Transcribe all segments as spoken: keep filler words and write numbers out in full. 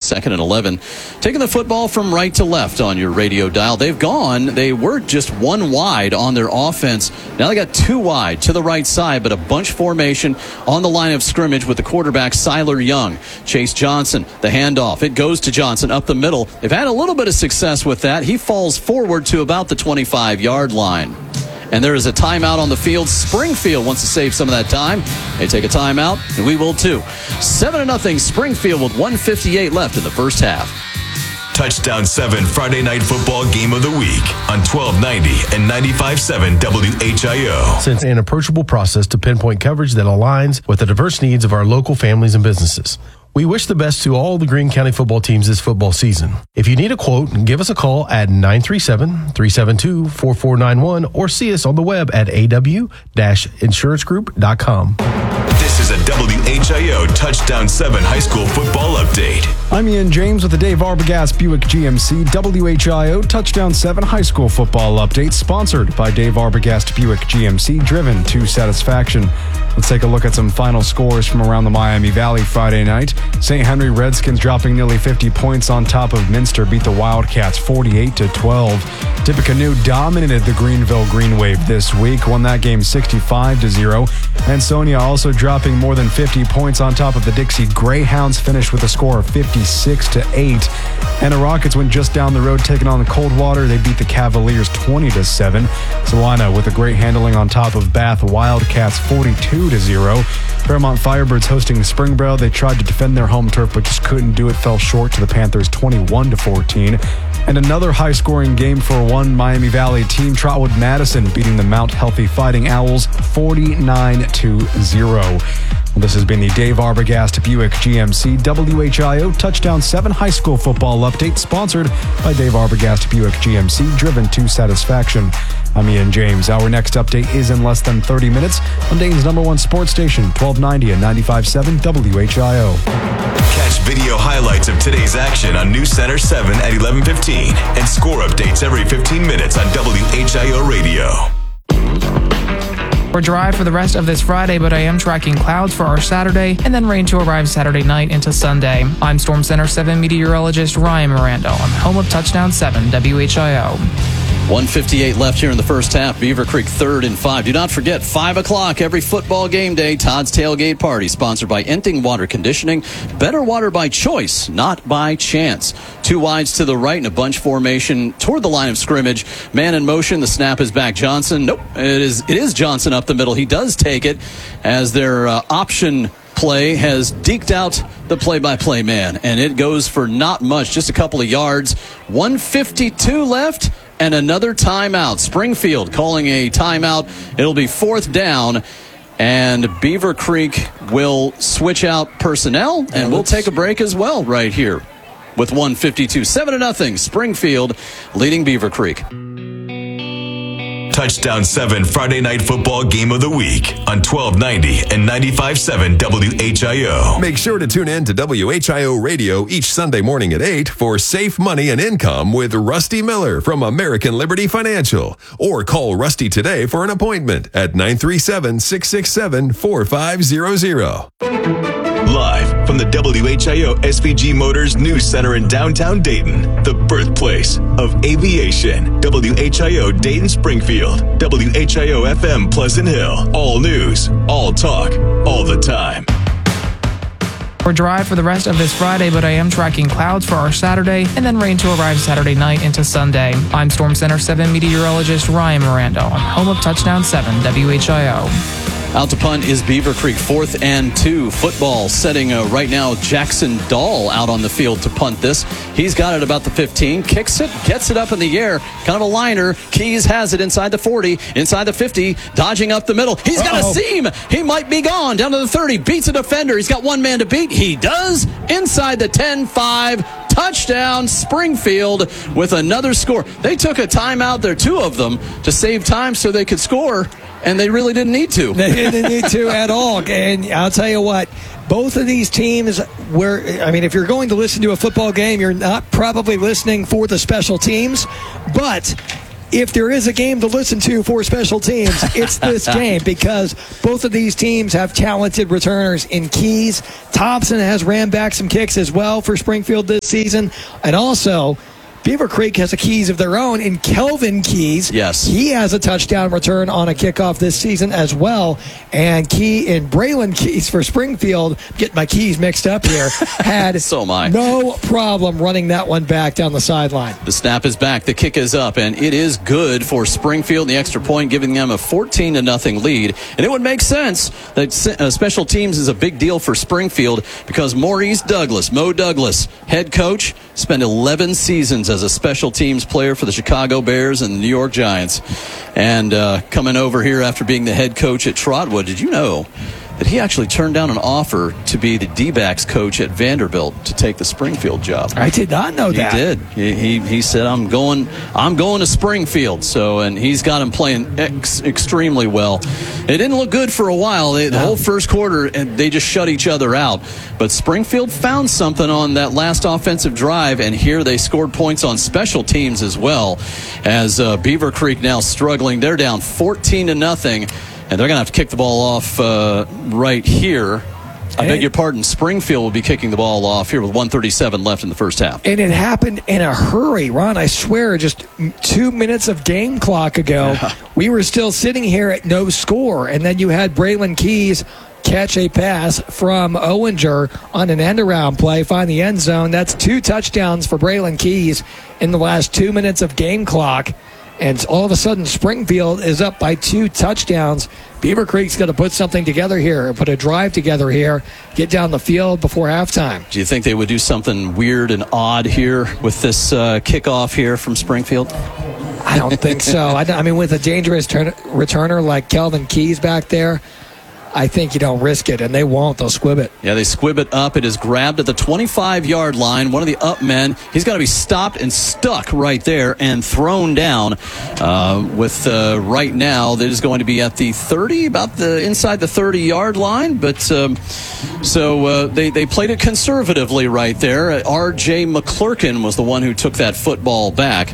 Second and eleven. Taking the football from right to left on your radio dial. They've gone. They were just one wide on their offense. Now they got two wide to the right side, but a bunch formation on the line of scrimmage with the quarterback, Siler Young. Chase Johnson, the handoff. It goes to Johnson up the middle. They've had a little bit of success with that. He falls forward to about the twenty-five-yard line. And there is a timeout on the field. Springfield wants to save some of that time. They take a timeout, and we will too. seven to nothing Springfield with one fifty-eight left in the first half. Touchdown seven Friday Night Football Game of the Week on twelve ninety and ninety-five point seven W H I O. Since an approachable process to pinpoint coverage that aligns with the diverse needs of our local families and businesses. We wish the best to all the Greene County football teams this football season. If you need a quote, give us a call at nine three seven, three seven two, four four nine one or see us on the web at a w dash insurance group dot com. This is a W H I O Touchdown seven High School Football Update. I'm Ian James with the Dave Arbogast Buick G M C W H I O Touchdown seven High School Football Update, sponsored by Dave Arbogast Buick G M C, driven to satisfaction. Let's take a look at some final scores from around the Miami Valley Friday night. Saint Henry Redskins dropping nearly fifty points on top of Minster beat the Wildcats forty-eight to twelve. Tippecanoe dominated the Greenville Green Wave this week, won that game sixty-five to zero. Ansonia also dropping more than fifty points on top of the Dixie Greyhounds, finished with a score of fifty-six to eight. And the Rockets went just down the road taking on the Coldwater. They beat the Cavaliers twenty to seven. Salina with a great handling on top of Bath Wildcats forty-two to zero. Fairmont Firebirds hosting Springboro. They tried to defend their home turf but just couldn't do it. Fell short to the Panthers twenty-one to fourteen. And another high-scoring game for one Miami Valley team, Trotwood Madison beating the Mount Healthy Fighting Owls forty-nine to zero. Well, this has been the Dave Arbogast Buick G M C W H I O Touchdown seven High School Football Update, sponsored by Dave Arbogast Buick G M C, driven to satisfaction. I'm Ian James. Our next update is in less than thirty minutes on Dayton's number one sports station, twelve ninety and ninety-five point seven W H I O. Catch video highlights of today's action on News Center seven at eleven fifteen and score updates every fifteen minutes on W H I O Radio. We're dry for the rest of this Friday, but I am tracking clouds for our Saturday and then rain to arrive Saturday night into Sunday. I'm Storm Center seven meteorologist Ryan Miranda on home of Touchdown seven W H I O. one fifty-eight left here in the first half. Beaver Creek third and five. Do not forget, five o'clock every football game day, Todd's Tailgate Party, sponsored by Enting Water Conditioning. Better water by choice, not by chance. Two wides to the right in a bunch formation toward the line of scrimmage. Man in motion. The snap is back. Johnson. Nope. It is, it is Johnson up the middle. He does take it as their uh, option play has deked out the play-by-play man. And it goes for not much, just a couple of yards. one fifty-two left. And another timeout. Springfield calling a timeout. It'll be fourth down. And Beaver Creek will switch out personnel. And yeah, we'll take a break as well right here with one fifty-two. seven to nothing. Springfield leading Beaver Creek. Touchdown seven Friday Night Football Game of the Week on twelve ninety and ninety-five point seven W H I O. Make sure to tune in to W H I O Radio each Sunday morning at eight for Safe Money and Income with Rusty Miller from American Liberty Financial. Or call Rusty today for an appointment at nine three seven, six six seven, four five zero zero. Live from the W H I O S V G Motors News Center in downtown Dayton, the birthplace of aviation. W H I O Dayton Springfield, W H I O F M Pleasant Hill. All news, all talk, all the time. We're dry for the rest of this Friday, but I am tracking clouds for our Saturday and then rain to arrive Saturday night into Sunday. I'm Storm Center seven meteorologist Ryan Miranda on home of Touchdown seven W H I O. Out to punt is Beaver Creek, fourth and two. Football setting uh, right now. Jackson Dahl out on the field to punt this. He's got it about the fifteen, kicks it, gets it up in the air, kind of a liner. Keys has it inside the forty, inside the fifty, dodging up the middle. He's got Uh-oh. a seam. He might be gone. Down to the thirty, beats a defender. He's got one man to beat. He does. Inside the ten five. Touchdown, Springfield with another score. They took a timeout there, two of them, to save time so they could score, and they really didn't need to. They didn't need to at all. And I'll tell you what, both of these teams, were, I mean, if you're going to listen to a football game, you're not probably listening for the special teams, but if there is a game to listen to for special teams, it's this game because both of these teams have talented returners in Keys. Thompson has ran back some kicks as well for Springfield this season. And also, Beaver Creek has a Keys of their own in Kelvin Keys. Yes. He has a touchdown return on a kickoff this season as well. And Key in Braylon Keys for Springfield, get my keys mixed up here, had So am I. no problem running that one back down the sideline. The snap is back, the kick is up, and it is good for Springfield. The extra point giving them a fourteen to nothing lead. And it would make sense that uh, special teams is a big deal for Springfield because Maurice Douglas, Mo Douglas, head coach, spent eleven seasons as a special teams player for the Chicago Bears and the New York Giants. And uh, coming over here after being the head coach at Trotwood, did you know that he actually turned down an offer to be the D-backs coach at Vanderbilt to take the Springfield job? I did not know that. He did. He, he he said, "I'm going. I'm going to Springfield." So, and he's got him playing ex- extremely well. It didn't look good for a while. They, the No. whole first quarter, and they just shut each other out. But Springfield found something on that last offensive drive, and here they scored points on special teams as well. As uh, Beaver Creek now struggling, they're down fourteen to nothing. And they're going to have to kick the ball off uh, right here. I beg your pardon. Springfield will be kicking the ball off here with one thirty-seven left in the first half. And it happened in a hurry, Ron. I swear, just two minutes of game clock ago, Yeah. we were still sitting here at no score. And then you had Braylon Keys catch a pass from Owinger on an end-around play, find the end zone. That's two touchdowns for Braylon Keys in the last two minutes of game clock. And all of a sudden, Springfield is up by two touchdowns. Beaver Creek's going to put something together here, put a drive together here, get down the field before halftime. Do you think they would do something weird and odd here with this uh, kickoff here from Springfield? I don't think so. I, I mean, with a dangerous turn, returner like Kelvin Keys back there, I think you don't risk it, and they won't. They'll squib it. Yeah, they squib it up. It is grabbed at the twenty-five-yard line. One of the up men, he's got to be stopped and stuck right there and thrown down. Uh, with uh, right now, that is going to be at the thirty, about the inside the thirty-yard line. But um, so uh, they they played it conservatively right there. R J McClurkin was the one who took that football back,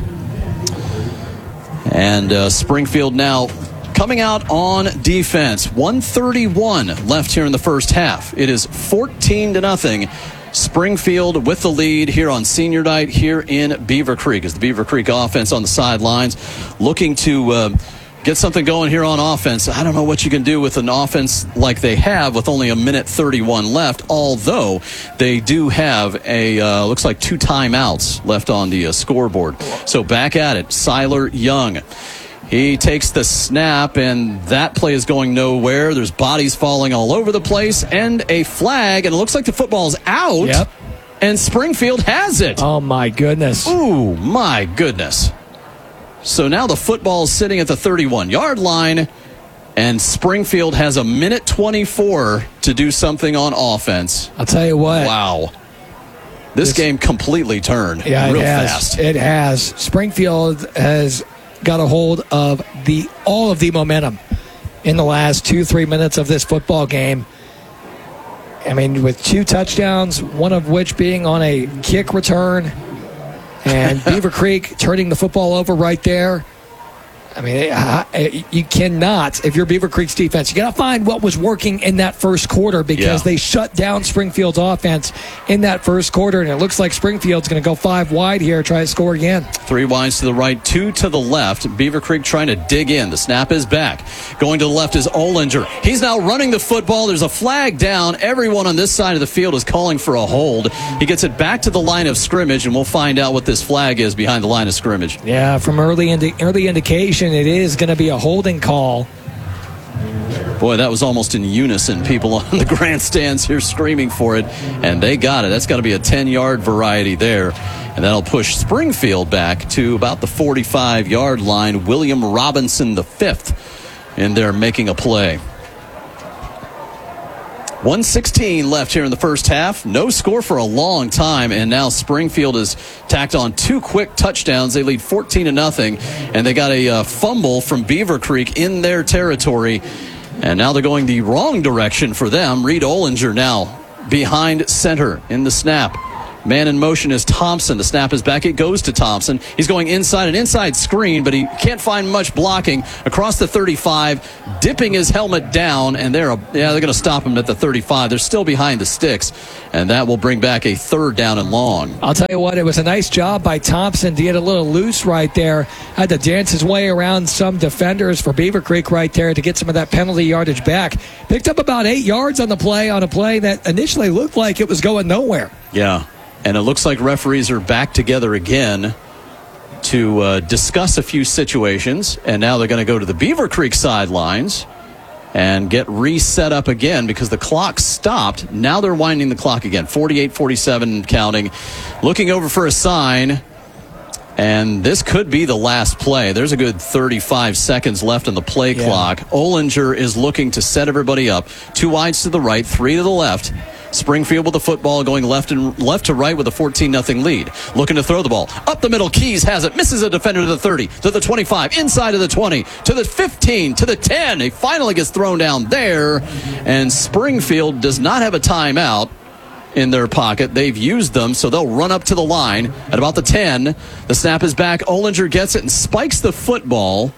and uh, Springfield now coming out on defense. one thirty-one left here in the first half. It is fourteen to nothing. Springfield with the lead here on senior night here in Beaver Creek as the Beaver Creek offense on the sidelines looking to uh, get something going here on offense. I don't know what you can do with an offense like they have with only a minute thirty-one left, although they do have a, uh, looks like two timeouts left on the uh, scoreboard. So back at it, Siler Young. He takes the snap, and that play is going nowhere. There's bodies falling all over the place, and a flag, and it looks like the football's out. Yep. And Springfield has it. Oh, my goodness. Ooh, my goodness. So now the football is sitting at the thirty-one-yard line, and Springfield has a minute twenty-four to do something on offense. I'll tell you what. Wow. This, This- game completely turned Yeah, real it has. fast. It has. Springfield has got a hold of the all of the momentum in the last two, three minutes of this football game. I mean, with two touchdowns, one of which being on a kick return, and Beaver Creek turning the football over right there. I mean, it- you cannot, if you're Beaver Creek's defense, you got to find what was working in that first quarter because Yeah. they shut down Springfield's offense in that first quarter, and it looks like Springfield's going to go five wide here, try to score again. Three wides to the right, two to the left. Beaver Creek trying to dig in. The snap is back. Going to the left is Olinger. He's now running the football. There's a flag down. Everyone on this side of the field is calling for a hold. He gets it back to the line of scrimmage, and we'll find out what this flag is behind the line of scrimmage. Yeah, from early indi- early indication, it is going to be a holding call. Boy, that was almost in unison. People on the grandstands here screaming for it, and they got it. That's got to be a ten-yard variety there, and that'll push Springfield back to about the forty-five-yard line. William Robinson, the fifth, in there making a play. one sixteen left here in the first half. No score for a long time, and now Springfield has tacked on two quick touchdowns. They lead fourteen to nothing, and they got a uh, fumble from Beaver Creek in their territory, and now they're going the wrong direction for them. Reed Olinger now behind center in the snap. Man in motion is Thompson. The snap is back. It goes to Thompson. He's going inside an inside screen, but he can't find much blocking across the thirty-five, dipping his helmet down, and they're yeah they're going to stop him at the thirty-five. They're still behind the sticks, and that will bring back a third down and long. I'll tell you what, it was a nice job by Thompson to get a little loose right there. Had to dance his way around some defenders for Beaver Creek right there to get some of that penalty yardage back. Picked up about eight yards on the play, on a play that initially looked like it was going nowhere. Yeah, and it looks like referees are back together again to uh, discuss a few situations, and now they're going to go to the Beaver Creek sidelines and get reset up again because the clock stopped. Now they're winding the clock again. forty-eight forty-seven counting. Looking over for a sign. And this could be the last play. There's a good thirty-five seconds left on the play yeah. clock. Olinger is looking to set everybody up. Two wides to the right, three to the left. Springfield with the football going left and left to right with a fourteen nothing lead. Looking to throw the ball. Up the middle, Keys has it. Misses a defender to the thirty, to the twenty-five, inside of the twenty, to the fifteen, to the ten. He finally gets thrown down there. And Springfield does not have a timeout in their pocket. They've used them, so they'll run up to the line at about the ten. The snap is back. Olinger gets it and spikes the football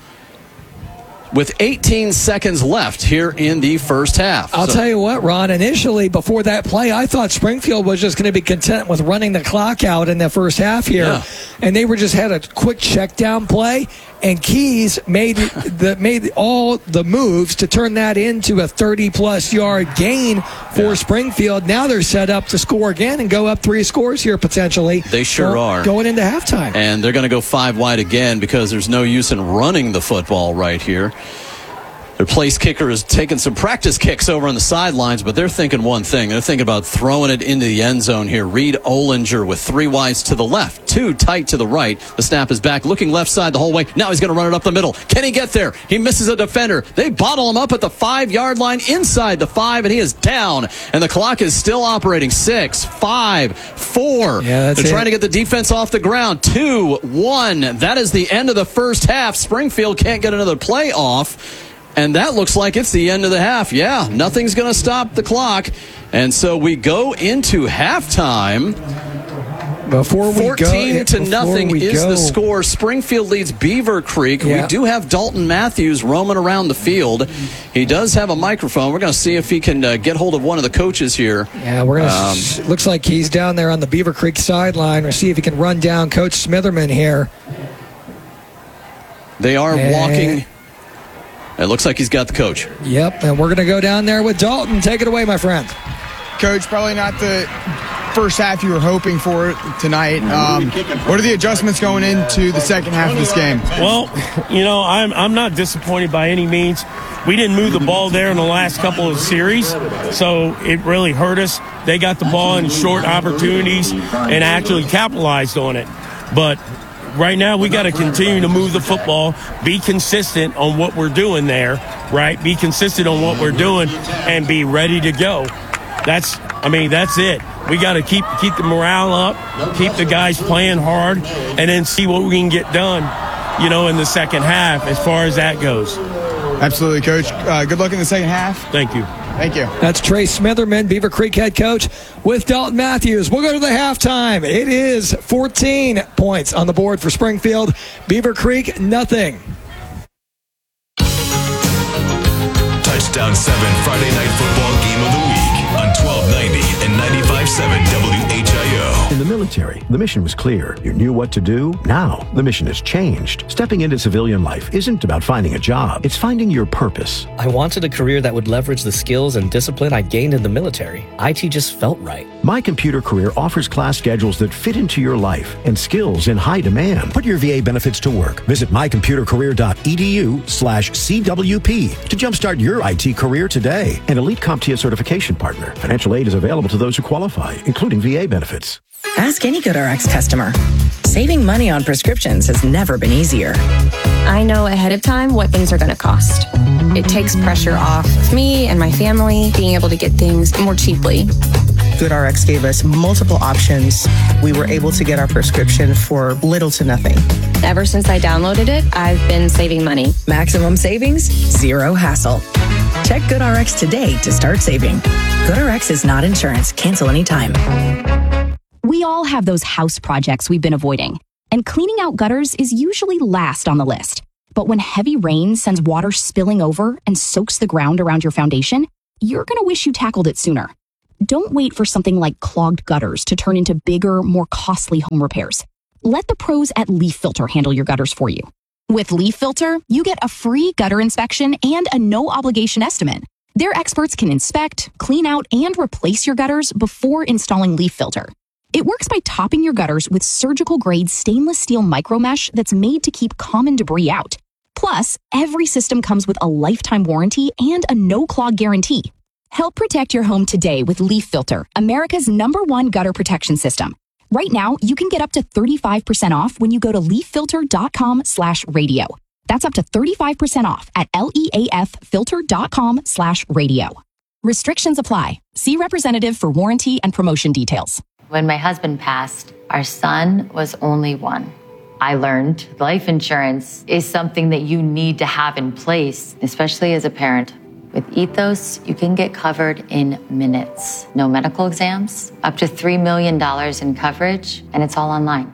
with eighteen seconds left here in the first half. I'll so, tell you what, Ron, initially before that play, I thought Springfield was just going to be content with running the clock out in the first half here. Yeah. And they were just had a quick check down play, and Keys made the made all the moves to turn that into a thirty-plus yard gain for yeah. Springfield. Now they're set up to score again and go up three scores here potentially. They sure go, are. Going into halftime. And they're going to go five wide again because there's no use in running the football right here. Their place kicker is taking some practice kicks over on the sidelines, but they're thinking one thing. They're thinking about throwing it into the end zone here. Reed Olinger with three wides to the left, two tight to the right. The snap is back, looking left side the whole way. Now he's going to run it up the middle. Can he get there? He misses a defender. They bottle him up at the five-yard line, inside the five, and he is down. And the clock is still operating. Six, five, four. Yeah, that's They're it. trying to get the defense off the ground. Two, one. That is the end of the first half. Springfield can't get another play off. And that looks like it's the end of the half. Yeah, nothing's going to stop the clock. And so we go into halftime. Before we fourteen go, to nothing is go. the score. Springfield leads Beaver Creek. Yeah. We do have Dalton Matthews roaming around the field. He does have a microphone. We're going to see if he can uh, get hold of one of the coaches here. Yeah, we're going to. Um, looks like he's down there on the Beaver Creek sideline. We'll see if he can run down Coach Smitherman here. They are and walking. It looks like he's got the coach. Yep, and we're going to go down there with Dalton. Take it away, my friend. Coach, probably not the first half you were hoping for tonight. Um, what are the adjustments going into the second half of this game? Well, you know, I'm I'm not disappointed by any means. We didn't move the ball there in the last couple of series, so it really hurt us. They got the ball in short opportunities and actually capitalized on it. But right now, we got to continue to move the football, be consistent on what we're doing there, right? Be consistent on what we're doing and be ready to go. That's, I mean, that's it. We got to keep keep the morale up, keep the guys playing hard, and then see what we can get done, you know, in the second half as far as that goes. Absolutely, Coach. Uh, good luck in the second half. Thank you. Thank you. That's Trey Smitherman, Beaver Creek head coach, with Dalton Matthews. We'll go to the halftime. It is fourteen points on the board for Springfield. Beaver Creek, nothing. Touchdown seven Friday Night Football Game of the Week on twelve ninety and ninety-five point seven W H I O. In the military, the mission was clear. You knew what to do. Now, the mission has changed. Stepping into civilian life isn't about finding a job. It's finding your purpose. I wanted a career that would leverage the skills and discipline I gained in the military. I T just felt right. My Computer Career offers class schedules that fit into your life and skills in high demand. Put your V A benefits to work. Visit my computer career dot e d u slash C W P to jumpstart your I T career today. An elite CompTIA certification partner. Financial aid is available to those who qualify, including V A benefits. Ask any GoodRx customer. Saving money on prescriptions has never been easier. I know ahead of time what things are going to cost. It takes pressure off of me and my family being able to get things more cheaply. GoodRx gave us multiple options. We were able to get our prescription for little to nothing. Ever since I downloaded it, I've been saving money. Maximum savings, zero hassle. Check GoodRx today to start saving. GoodRx is not insurance. Cancel anytime. We all all have those house projects we've been avoiding, and cleaning out gutters is usually last on the list. But when heavy rain sends water spilling over and soaks the ground around your foundation, you're going to wish you tackled it sooner. Don't wait for something like clogged gutters to turn into bigger, more costly home repairs. Let the pros at Leaf Filter handle your gutters for you. With Leaf Filter, you get a free gutter inspection and a no-obligation estimate. Their experts can inspect, clean out, and replace your gutters before installing Leaf Filter. It works by topping your gutters with surgical-grade stainless steel micromesh that's made to keep common debris out. Plus, every system comes with a lifetime warranty and a no-clog guarantee. Help protect your home today with Leaf Filter, America's number one gutter protection system. Right now, you can get up to thirty-five percent off when you go to leaffilter.com slash radio. That's up to thirty-five percent off at leaffilter.com slash radio. Restrictions apply. See representative for warranty and promotion details. When my husband passed, our son was only one. I learned life insurance is something that you need to have in place, especially as a parent. With Ethos, you can get covered in minutes. No medical exams, up to three million dollars in coverage, and it's all online.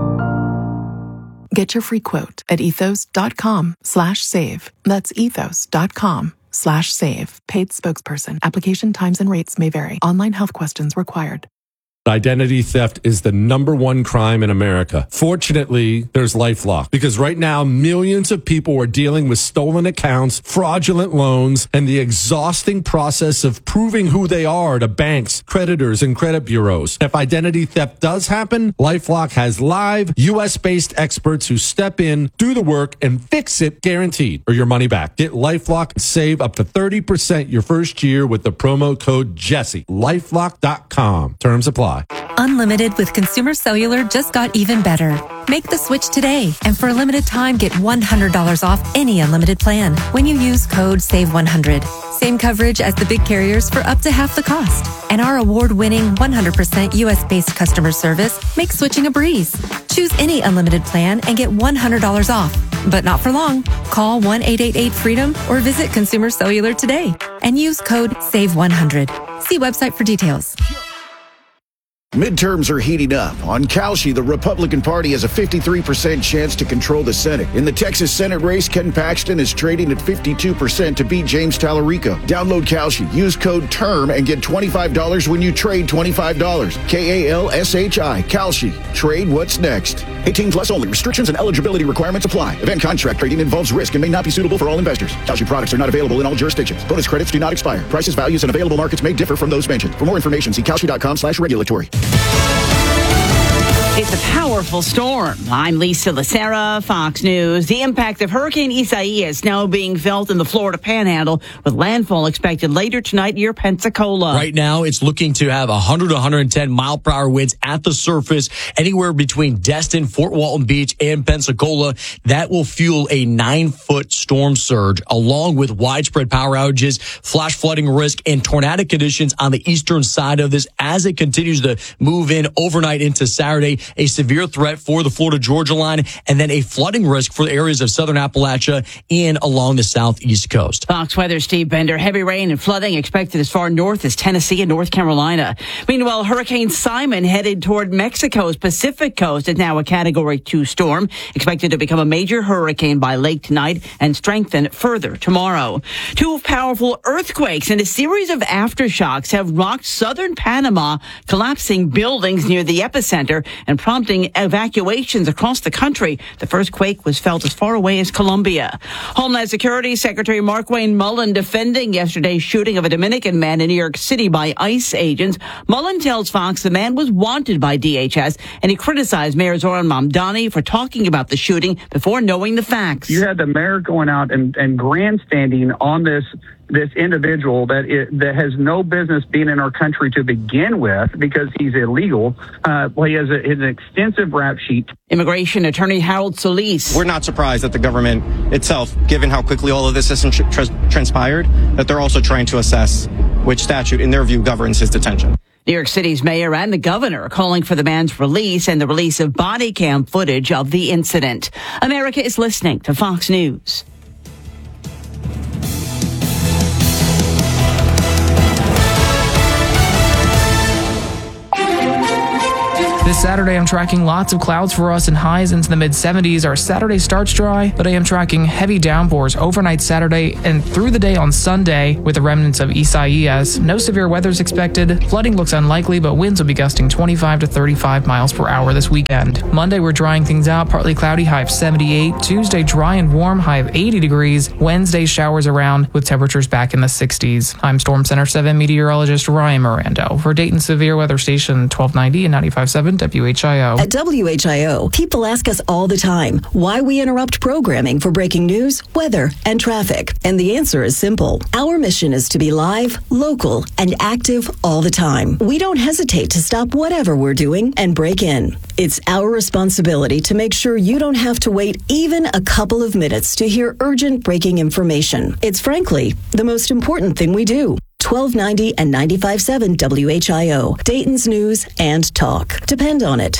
Get your free quote at ethos.com slash save. That's ethos.com slash save. Paid spokesperson. Application times and rates may vary. Online health questions required. Identity theft is the number one crime in America. Fortunately, there's LifeLock, because right now millions of people are dealing with stolen accounts, fraudulent loans, and the exhausting process of proving who they are to banks, creditors, and credit bureaus. If identity theft does happen, LifeLock has live U S-based experts who step in, do the work, and fix it guaranteed, or your money back. Get LifeLock and save up to thirty percent your first year with the promo code Jesse. LifeLock dot com. Terms apply. Unlimited with Consumer Cellular just got even better. Make the switch today, and for a limited time, get one hundred dollars off any unlimited plan when you use code save one hundred. Same coverage as the big carriers for up to half the cost. And our award-winning one hundred percent U S-based customer service makes switching a breeze. Choose any unlimited plan and get one hundred dollars off. But not for long. Call one eight eight eight freedom or visit Consumer Cellular today and use code save one hundred. See website for details. Midterms are heating up. On Kalshi, the Republican Party has a fifty-three percent chance to control the Senate. In the Texas Senate race, Ken Paxton is trading at fifty-two percent to beat James Tallarico. Download Kalshi, use code TERM, and get twenty-five dollars when you trade twenty-five dollars. K A L S H I, Kalshi. Trade what's next. eighteen plus only. Restrictions and eligibility requirements apply. Event contract trading involves risk and may not be suitable for all investors. Kalshi products are not available in all jurisdictions. Bonus credits do not expire. Prices, values, and available markets may differ from those mentioned. For more information, see Kalshi.com slash regulatory. It's a powerful storm. I'm Lisa Lacera, Fox News. The impact of Hurricane Isaias now being felt in the Florida Panhandle, with landfall expected later tonight near Pensacola. Right now, it's looking to have one hundred to one hundred ten mile per hour winds at the surface, anywhere between Destin, Fort Walton Beach, and Pensacola. That will fuel a nine-foot storm surge, along with widespread power outages, flash flooding risk, and tornado conditions on the eastern side of this as it continues to move in overnight into Saturday. A severe threat for the Florida-Georgia line, and then a flooding risk for the areas of southern Appalachia and along the southeast coast. Fox Weather, Steve Bender. Heavy rain and flooding expected as far north as Tennessee and North Carolina. Meanwhile, Hurricane Simon headed toward Mexico's Pacific coast is now a Category two storm, expected to become a major hurricane by late tonight and strengthen further tomorrow. Two powerful earthquakes and a series of aftershocks have rocked southern Panama, collapsing buildings near the epicenter and prompting evacuations across the country. The first quake was felt as far away as Colombia. Homeland Security Secretary Markwayne Mullin defending yesterday's shooting of a Dominican man in New York City by ICE agents. Mullin tells Fox the man was wanted by D H S, and he criticized Mayor Zoran Mamdani for talking about the shooting before knowing the facts. You had the mayor going out and, and grandstanding on this this individual that it, that has no business being in our country to begin with because he's illegal. Uh, well, he has a, an extensive rap sheet. Immigration attorney Harold Solis. We're not surprised that the government itself, given how quickly all of this has tr- transpired, that they're also trying to assess which statute, in their view, governs his detention. New York City's mayor and the governor are calling for the man's release and the release of body cam footage of the incident. America is listening to Fox News. This This Saturday, I'm tracking lots of clouds for us and highs into the mid seventies. Our Saturday starts dry, but I am tracking heavy downpours overnight Saturday and through the day on Sunday with the remnants of Isaias. No severe weather is expected. Flooding looks unlikely, but winds will be gusting twenty-five to thirty-five miles per hour this weekend. Monday, we're drying things out, partly cloudy, high of seventy-eight. Tuesday, dry and warm, high of eighty degrees. Wednesday, showers around with temperatures back in the sixties. I'm Storm Center seven meteorologist Ryan Mirando for Dayton Severe Weather Station twelve ninety and ninety-five point seven W H I O. At W H I O, people ask us all the time why we interrupt programming for breaking news, weather, and traffic. And the answer is simple. Our mission is to be live, local, and active all the time. We don't hesitate to stop whatever we're doing and break in. It's our responsibility to make sure you don't have to wait even a couple of minutes to hear urgent breaking information. It's frankly the most important thing we do. twelve ninety and ninety-five point seven W H I O, Dayton's News and Talk. Depend on it.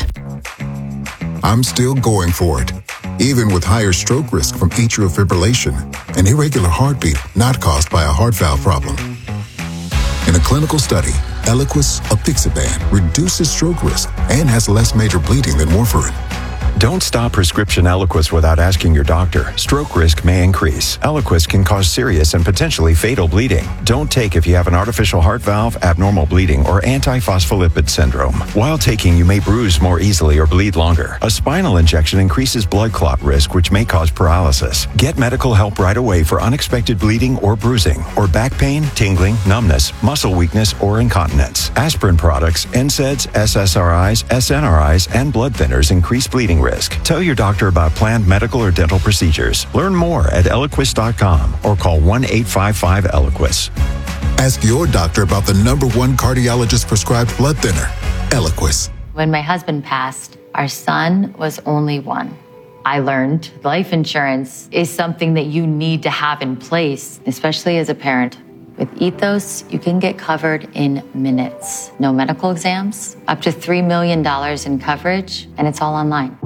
I'm still going for it, even with higher stroke risk from atrial fibrillation, an irregular heartbeat not caused by a heart valve problem. In a clinical study, Eliquis apixaban reduces stroke risk and has less major bleeding than warfarin. Don't stop prescription Eliquis without asking your doctor. Stroke risk may increase. Eliquis can cause serious and potentially fatal bleeding. Don't take if you have an artificial heart valve, abnormal bleeding, or antiphospholipid syndrome. While taking, you may bruise more easily or bleed longer. A spinal injection increases blood clot risk, which may cause paralysis. Get medical help right away for unexpected bleeding or bruising, or back pain, tingling, numbness, muscle weakness, or incontinence. Aspirin products, N SAIDs, S S R Is, S N R Is, and blood thinners increase bleeding risk. Risk. Tell your doctor about planned medical or dental procedures. Learn more at Eliquis dot com or call one eight five five Eliquis. Ask your doctor about the number one cardiologist prescribed blood thinner, Eliquis. When my husband passed, our son was only one. I learned life insurance is something that you need to have in place, especially as a parent. With Ethos, you can get covered in minutes. No medical exams, up to three million dollars in coverage, and it's all online.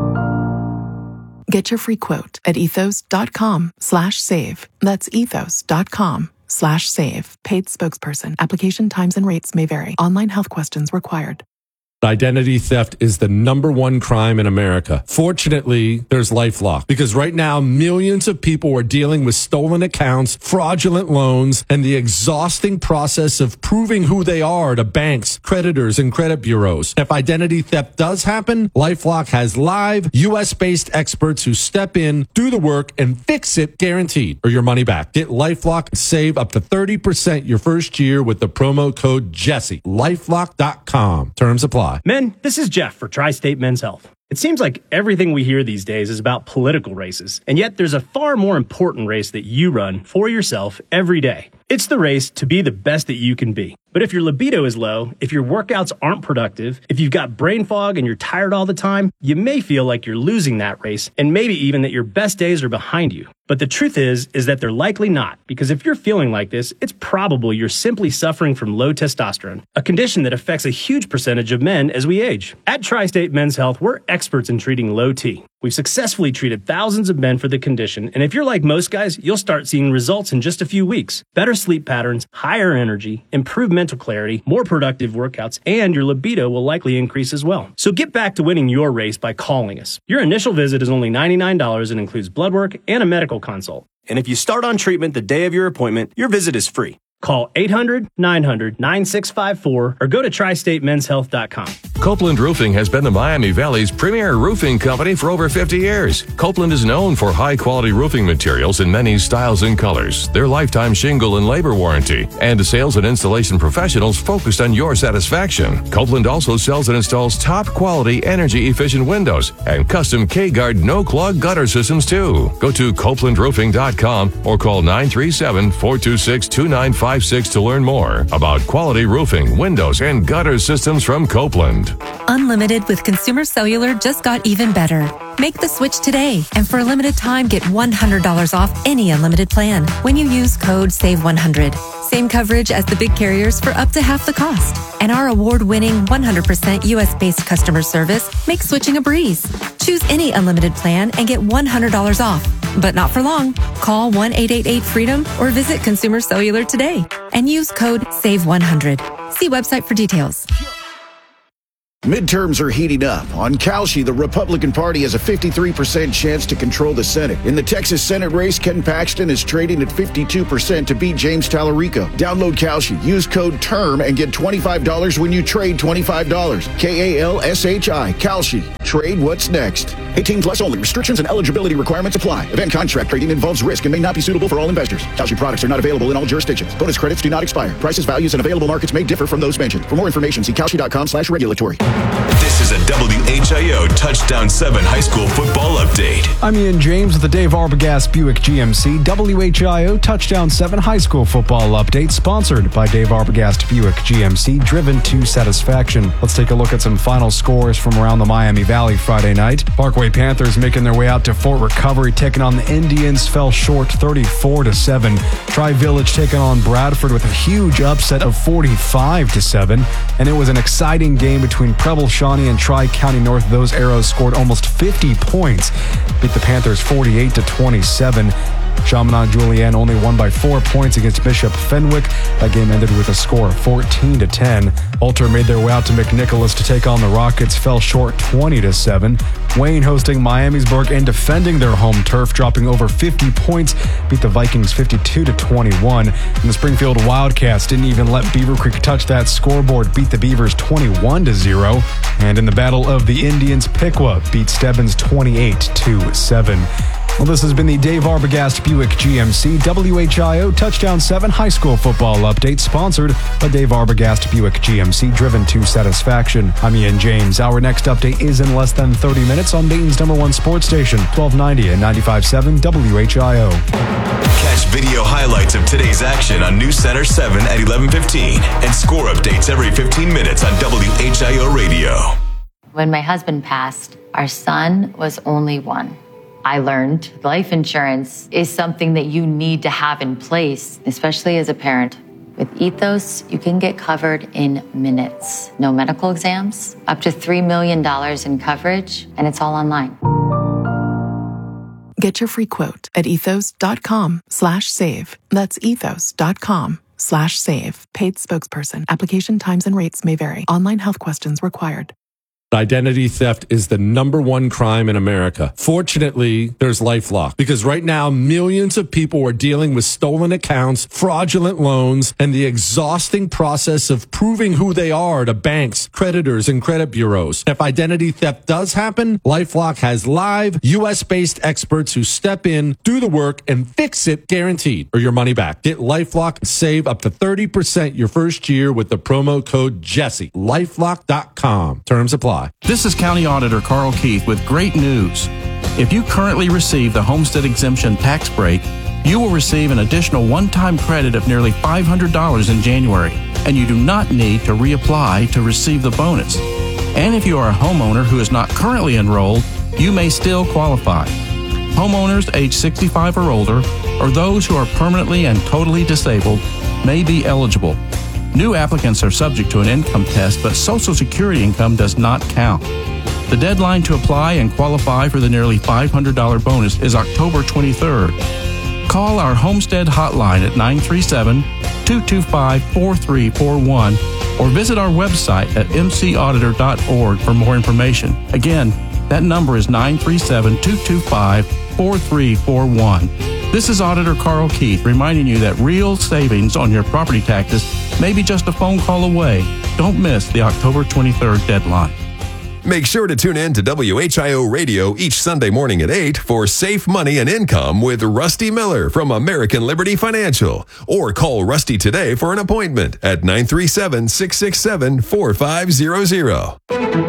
Get your free quote at ethos.com slash save. That's ethos.com slash save. Paid spokesperson. Application times and rates may vary. Online health questions required. Identity theft is the number one crime in America. Fortunately, there's LifeLock, because right now millions of people are dealing with stolen accounts, fraudulent loans, and the exhausting process of proving who they are to banks, creditors, and credit bureaus. If identity theft does happen, LifeLock has live U S-based experts who step in, do the work, and fix it guaranteed, or your money back. Get LifeLock and save up to thirty percent your first year with the promo code Jesse. LifeLock dot com. Terms apply. Men, this is Jeff for Tri-State Men's Health. It seems like everything we hear these days is about political races, and yet there's a far more important race that you run for yourself every day. It's the race to be the best that you can be. But if your libido is low, if your workouts aren't productive, if you've got brain fog and you're tired all the time, you may feel like you're losing that race, and maybe even that your best days are behind you. But the truth is, is that they're likely not, because if you're feeling like this, it's probable you're simply suffering from low testosterone, a condition that affects a huge percentage of men as we age. At Tri-State Men's Health, we're experts in treating low T. We've successfully treated thousands of men for the condition, and if you're like most guys, you'll start seeing results in just a few weeks. Better sleep patterns, higher energy, improved mental clarity, more productive workouts, and your libido will likely increase as well. So get back to winning your race by calling us. Your initial visit is only ninety-nine dollars and includes blood work and a medical consult. And if you start on treatment the day of your appointment, your visit is free. Call eight hundred, nine hundred, nine six five four or go to tri state men's health dot com. Copeland Roofing has been the Miami Valley's premier roofing company for over fifty years. Copeland is known for high-quality roofing materials in many styles and colors, their lifetime shingle and labor warranty, and sales and installation professionals focused on your satisfaction. Copeland also sells and installs top-quality, energy-efficient windows and custom K-Guard no-clog gutter systems, too. Go to copeland roofing dot com or call nine three seven, four two six, two nine five six to learn more about quality roofing, windows, and gutter systems from Copeland. Unlimited with Consumer Cellular just got even better. Make the switch today, and for a limited time, get one hundred dollars off any unlimited plan when you use code save one hundred. Same coverage as the big carriers for up to half the cost. And our award-winning one hundred percent U S-based customer service makes switching a breeze. Choose any unlimited plan and get one hundred dollars off. But not for long. Call one eight eight eight freedom or visit Consumer Cellular today and use code save one hundred. See website for details. Midterms are heating up. On Kalshi, the Republican Party has a fifty-three percent chance to control the Senate. In the Texas Senate race, Ken Paxton is trading at fifty-two percent to beat James Tallarico. Download Kalshi, use code TERM, and get twenty-five dollars when you trade twenty-five dollars. K A L S H I, Kalshi. Trade what's next. eighteen plus only. Restrictions and eligibility requirements apply. Event contract trading involves risk and may not be suitable for all investors. Kalshi products are not available in all jurisdictions. Bonus credits do not expire. Prices, values, and available markets may differ from those mentioned. For more information, see Kalshi.com slash regulatory. This is a W H I O Touchdown seven high school football update. I'm Ian James with the Dave Arbogast Buick G M C W H I O Touchdown seven high school football update, sponsored by Dave Arbogast Buick G M C, driven to satisfaction. Let's take a look at some final scores from around the Miami Valley Friday night. Parkway Panthers making their way out to Fort Recovery, taking on the Indians, fell short thirty-four to seven. Tri-Village taking on Bradford with a huge upset of forty-five to seven. And it was an exciting game between Preble Shawnee and Tri-County North. Those arrows scored almost fifty points, beat the Panthers forty-eight to twenty-seven. Chaminade Julienne only won by four points against Bishop Fenwick. That game ended with a score of fourteen to ten. Ulter made their way out to McNicholas to take on the Rockets, fell short twenty to seven. Wayne hosting Miamisburg and defending their home turf, dropping over fifty points, beat the Vikings fifty-two to twenty-one. And the Springfield Wildcats didn't even let Beaver Creek touch that scoreboard, beat the Beavers twenty-one to zero. And in the Battle of the Indians, Piqua beat Stebbins twenty-eight to seven. Well, this has been the Dave Arbogast Buick G M C W H I O Touchdown seven high school football update, sponsored by Dave Arbogast Buick G M C, driven to satisfaction. I'm Ian James. Our next update is in less than thirty minutes on Dayton's number one sports station, twelve ninety and ninety-five point seven W H I O. Catch video highlights of today's action on News Center seven at eleven fifteen and score updates every fifteen minutes on W H I O Radio. When my husband passed, our son was only one. I learned life insurance is something that you need to have in place, especially as a parent. With Ethos, you can get covered in minutes. No medical exams, up to three million dollars in coverage, and it's all online. Get your free quote at ethos.com slash save. That's ethos.com slash save. Paid spokesperson. Application times and rates may vary. Online health questions required. Identity theft is the number one crime in America. Fortunately, there's LifeLock, because right now millions of people are dealing with stolen accounts, fraudulent loans, and the exhausting process of proving who they are to banks, creditors, and credit bureaus. If identity theft does happen, LifeLock has live U S-based experts who step in, do the work, and fix it, guaranteed, or your money back. Get LifeLock and save up to thirty percent your first year with the promo code Jesse. LifeLock dot com. Terms apply. This is County Auditor Carl Keith with great news. If you currently receive the Homestead Exemption tax break, you will receive an additional one-time credit of nearly five hundred dollars in January, and you do not need to reapply to receive the bonus. And if you are a homeowner who is not currently enrolled, you may still qualify. Homeowners age sixty-five or older, or those who are permanently and totally disabled, may be eligible. New applicants are subject to an income test, but Social Security income does not count. The deadline to apply and qualify for the nearly five hundred dollars bonus is October twenty-third. Call our Homestead hotline at nine three seven, two two five, four three four one or visit our website at m c auditor dot org for more information. Again, that number is nine three seven, two two five, four three four one. This is Auditor Carl Keith reminding you that real savings on your property taxes may be just a phone call away. Don't miss the October twenty-third deadline. Make sure to tune in to W H I O Radio each Sunday morning at eight for Safe Money and Income with Rusty Miller from American Liberty Financial. Or call Rusty today for an appointment at nine three seven, six six seven, four five zero zero.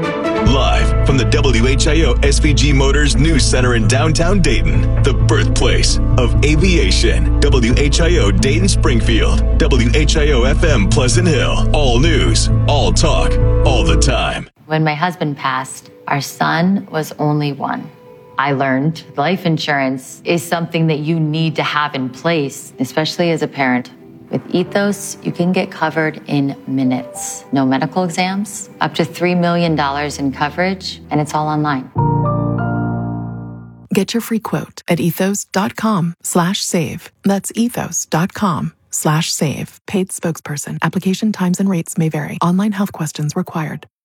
Live from the W H I O S V G Motors News Center in downtown Dayton, the birthplace of aviation. W H I O Dayton Springfield, W H I O F M Pleasant Hill. All news, all talk, all the time. When my husband passed, our son was only one. I learned life insurance is something that you need to have in place, especially as a parent. With Ethos, you can get covered in minutes. No medical exams, up to three million dollars in coverage, and it's all online. Get your free quote at ethos.com slash save. That's ethos.com slash save. Paid spokesperson. Application times and rates may vary. Online health questions required.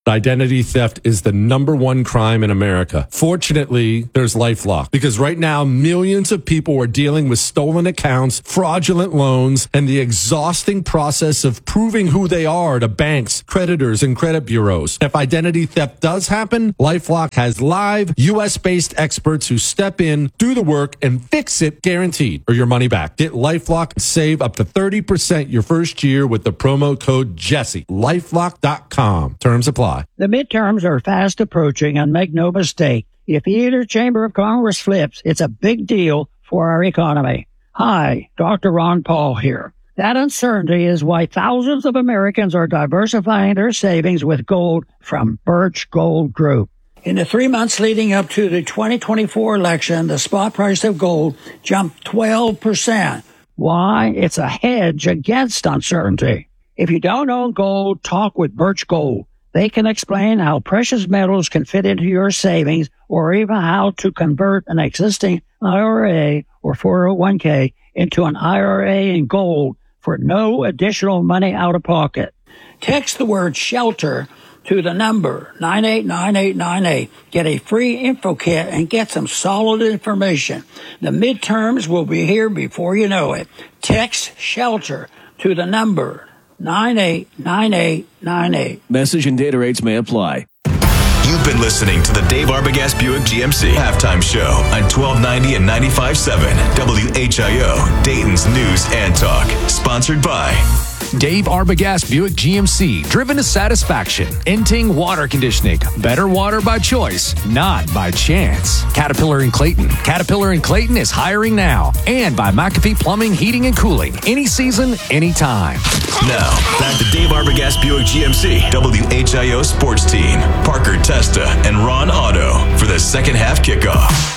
Identity theft is the number one crime in America. Fortunately, there's LifeLock, because right now millions of people are dealing with stolen accounts, fraudulent loans, and the exhausting process of proving who they are to banks, creditors, and credit bureaus. If identity theft does happen, LifeLock has live U S-based experts who step in, do the work, and fix it guaranteed, or your money back. Get LifeLock and save up to thirty percent your first year with the promo code Jesse. LifeLock dot com. Terms apply. The midterms are fast approaching, and make no mistake, if either chamber of Congress flips, it's a big deal for our economy. Hi, Doctor Ron Paul here. That uncertainty is why thousands of Americans are diversifying their savings with gold from Birch Gold Group. In the three months leading up to the twenty twenty-four election, the spot price of gold jumped twelve percent. Why? It's a hedge against uncertainty. If you don't own gold, talk with Birch Gold. They can explain how precious metals can fit into your savings, or even how to convert an existing I R A or four oh one k into an I R A in gold for no additional money out of pocket. Text the word SHELTER to the number nine eight nine eight nine eight. Get a free info kit and get some solid information. The midterms will be here before you know it. Text SHELTER to the number nine eight nine eight nine eight. Message and data rates may apply. You've been listening to the Dave Arbogast Buick G M C Halftime Show on twelve ninety and ninety-five point seven W H I O, Dayton's News and Talk. Sponsored by Dave Arbogast Buick G M C, driven to satisfaction. Inting Water Conditioning. Better water by choice, not by chance. Caterpillar and Clayton. Caterpillar and Clayton is hiring now. And by McAfee Plumbing, Heating, and Cooling. Any season, anytime. Now, back to Dave Arbogast Buick G M C, W H I O Sports Team, Parker Testa and Ron Otto for the second half kickoff.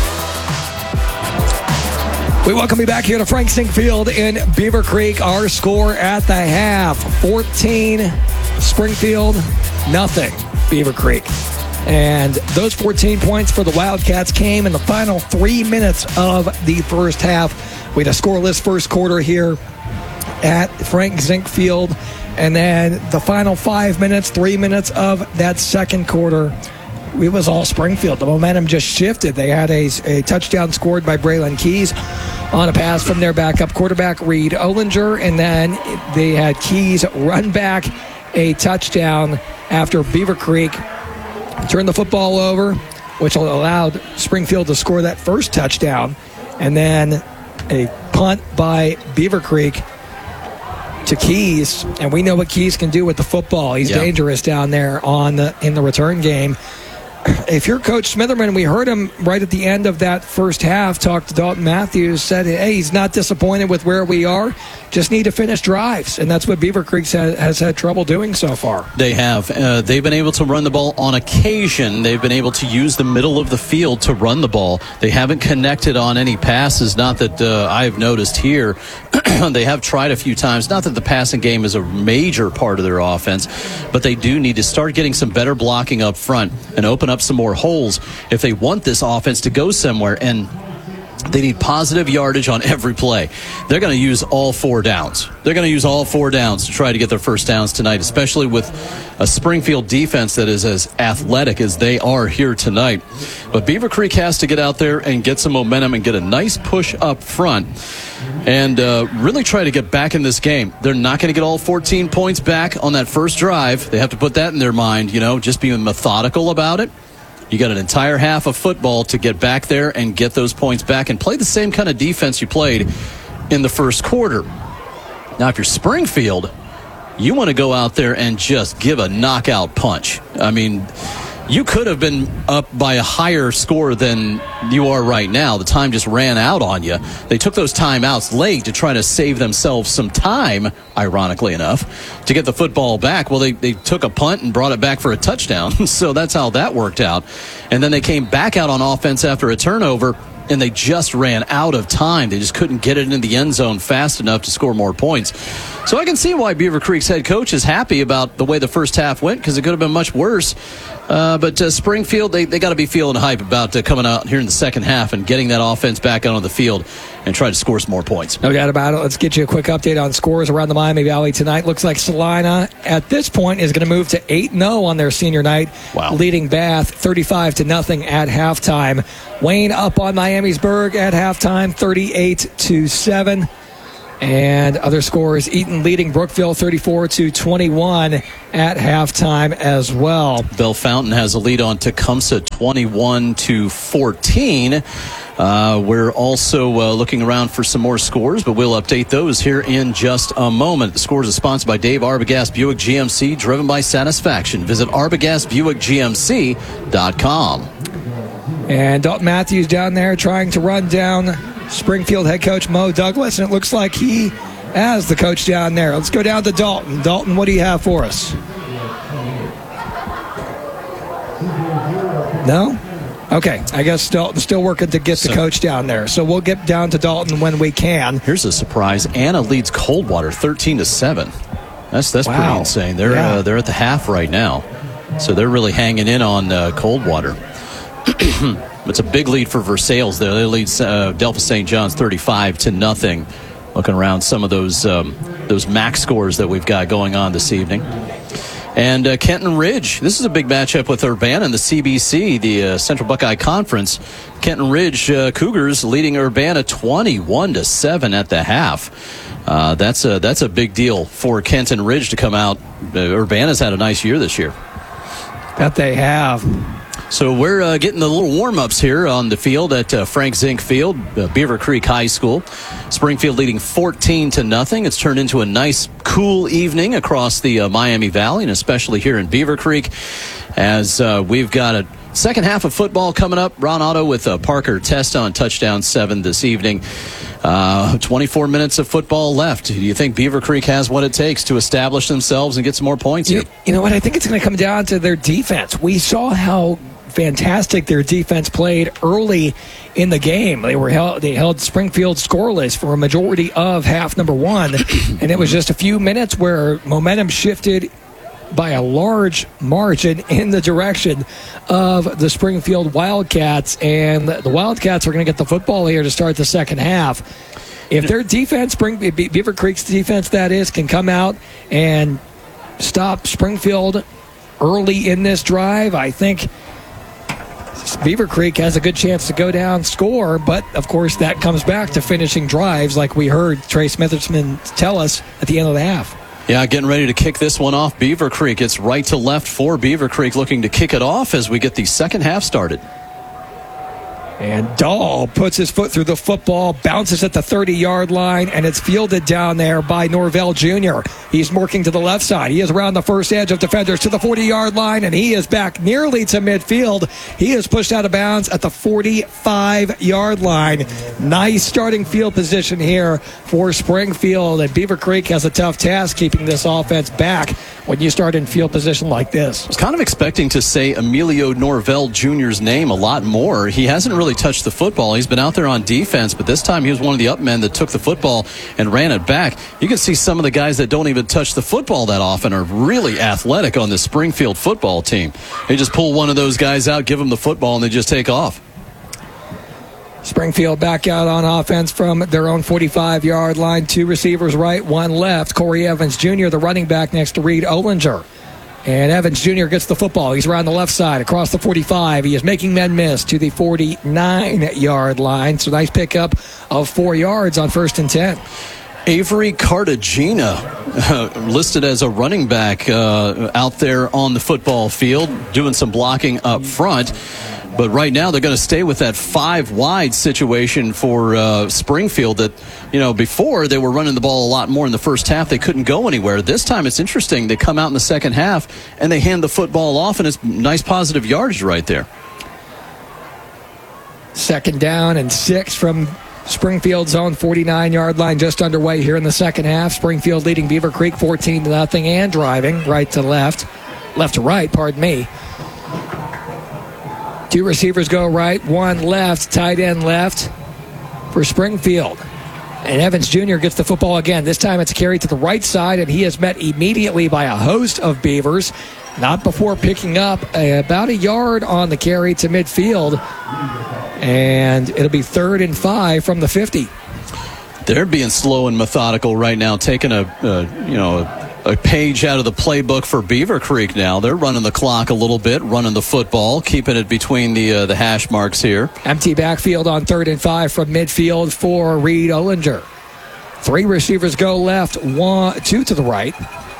We welcome you back here to Frank Zink Field in Beaver Creek. Our score at the half, fourteen Springfield, nothing Beaver Creek. And those fourteen points for the Wildcats came in the final three minutes of the first half. We had a scoreless first quarter here at Frank Zink Field. And then the final five minutes, three minutes of that second quarter, it was all Springfield. The momentum just shifted. They had a, a touchdown scored by Braylon Keys on a pass from their backup quarterback, Reed Ollinger, and then they had Keys run back a touchdown after Beaver Creek turned the football over, which allowed Springfield to score that first touchdown, and then a punt by Beaver Creek to Keys, and we know what Keys can do with the football. He's yeah. dangerous down there on the in the return game. If you're Coach Smitherman, we heard him right at the end of that first half talk to Dalton Matthews, said, hey, he's not disappointed with where we are, just need to finish drives. And that's what Beaver Creek has had trouble doing so far. They have. Uh, they've been able to run the ball on occasion. They've been able to use the middle of the field to run the ball. They haven't connected on any passes, not that uh, I've noticed here. They have tried a few times. Not that the passing game is a major part of their offense, but they do need to start getting some better blocking up front and open up some more holes if they want this offense to go somewhere. And they need positive yardage on every play. They're going to use all four downs. They're going to use all four downs to try to get their first downs tonight, especially with a Springfield defense that is as athletic as they are here tonight. But Beaver Creek has to get out there and get some momentum and get a nice push up front and uh, really try to get back in this game. They're not going to get all fourteen points back on that first drive. They have to put that in their mind, you know, just being methodical about it. You got an entire half of football to get back there and get those points back and play the same kind of defense you played in the first quarter. Now, if you're Springfield, you want to go out there and just give a knockout punch. I mean, you could have been up by a higher score than you are right now. The time just ran out on you. They took those timeouts late to try to save themselves some time, ironically enough, to get the football back. Well, they, they took a punt and brought it back for a touchdown, so that's how that worked out. And then they came back out on offense after a turnover, and they just ran out of time. They just couldn't get it in the end zone fast enough to score more points. So I can see why Beaver Creek's head coach is happy about the way the first half went, because it could have been much worse. Uh, but uh, Springfield, they, they got to be feeling hype about uh, coming out here in the second half and getting that offense back out on the field and try to score some more points. No doubt about it. Let's get you a quick update on scores around the Miami Valley tonight. Looks like Salina, at this point, is going to move to eight and oh on their senior night, wow. leading Bath thirty-five to nothing at halftime. Wayne up on Miamisburg at halftime, thirty-eight to seven. And other scores, Eaton leading Brookville thirty-four to twenty-one at halftime as well. Bell Fountain has a lead on Tecumseh twenty-one to fourteen. Uh, we're also uh, looking around for some more scores, but we'll update those here in just a moment. The scores are sponsored by Dave Arbogast Buick G M C, driven by satisfaction. Visit arbogast buick g m c dot com. And Dalton Matthews down there trying to run down Springfield head coach Mo Douglas, and it looks like he has the coach down there. Let's go down to Dalton. Dalton, what do you have for us? No? Okay, I guess Dalton's still working to get the coach down there. So we'll get down to Dalton when we can. Here's a surprise. Anna leads Coldwater thirteen to seven. That's that's wow. pretty insane. They're yeah. uh, they're at the half right now. So they're really hanging in on uh, Coldwater. It's a big lead for Versailles there. They lead uh, Delphos Saint John's thirty-five to nothing. Looking around some of those um, those max scores that we've got going on this evening. And uh, Kenton Ridge, this is a big matchup with Urbana in the C B C, the uh, Central Buckeye Conference. Kenton Ridge uh, Cougars leading Urbana twenty-one to seven at the half. Uh, that's a that's a big deal for Kenton Ridge to come out. Uh, Urbana's had a nice year this year. Bet they have. So we're uh, getting the little warm-ups here on the field at uh, Frank Zink Field, uh, Beaver Creek High School. Springfield leading fourteen to nothing. It's turned into a nice, cool evening across the uh, Miami Valley, and especially here in Beaver Creek, as uh, we've got a second half of football coming up. Ron Otto with uh, Parker Test on touchdown seven this evening. Uh, twenty-four minutes of football left. Do you think Beaver Creek has what it takes to establish themselves and get some more points here? You, you know what? I think it's going to come down to their defense. We saw how fantastic their defense played early in the game. They were held, they held Springfield scoreless for a majority of half number one, and it was just a few minutes where momentum shifted by a large margin in the direction of the Springfield Wildcats, and the Wildcats are going to get the football here to start the second half. If their defense, Spring, Beaver Creek's defense that is, can come out and stop Springfield early in this drive, I think Beaver Creek has a good chance to go down, score, but of course that comes back to finishing drives like we heard Trace Smithersman tell us at the end of the half. Yeah, getting ready to kick this one off. Beaver Creek, it's right to left for Beaver Creek, looking to kick it off as we get the second half started. And Dahl puts his foot through the football, bounces at the thirty-yard line, and it's fielded down there by Norvell Junior He's working to the left side. He is around the first edge of defenders to the forty-yard line, and he is back nearly to midfield. He is pushed out of bounds at the forty-five-yard line. Nice starting field position here for Springfield, and Beaver Creek has a tough task keeping this offense back when you start in field position like this. I was kind of expecting to say Emilio Norvell Junior's name a lot more. He hasn't really touched the football. He's been out there on defense, but this time he was one of the up men that took the football and ran it back. You can see some of the guys that don't even touch the football that often are really athletic on the Springfield football team. They just pull one of those guys out, give them the football, and they just take off. Springfield back out on offense from their own forty-five-yard line. Two receivers right, one left. Corey Evans Junior, the running back next to Reed Olinger. And Evans Junior gets the football. He's around the left side across the forty-five. He is making men miss to the forty-nine-yard line. So nice pickup of four yards on first and ten. Avery Cartagena, uh, listed as a running back uh, out there on the football field, doing some blocking up front. But right now they're going to stay with that five-wide situation for uh, Springfield that, you know, before they were running the ball a lot more in the first half. They couldn't go anywhere. This time it's interesting. They come out in the second half and they hand the football off, and it's nice positive yardage right there. Second down and six from Springfield's own forty-nine-yard line, just underway here in the second half. Springfield leading Beaver Creek fourteen to nothing and driving right to left. Left to right, pardon me. Two receivers go right, one left, tight end left for Springfield. And Evans Junior gets the football again. This time it's carried to the right side, and he is met immediately by a host of Beavers. Not before picking up a, about a yard on the carry to midfield. And it'll be third and five from the fifty. They're being slow and methodical right now, taking a, uh, you know, a, a page out of the playbook for Beaver Creek now. They're running the clock a little bit, running the football, keeping it between the uh, the hash marks here. Empty backfield on third and five from midfield for Reed Ollinger. Three receivers go left, one, two to the right.